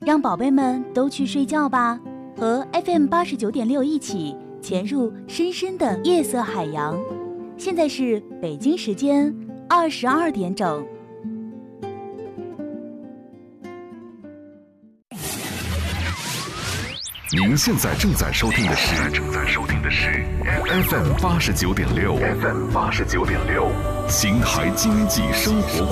让宝贝们都去睡觉吧，和 FM89.6 一起潜入深深的夜色海洋。现在是北京时间22点整。 您现在正在收听的是 FM 89.6 秦台经济生活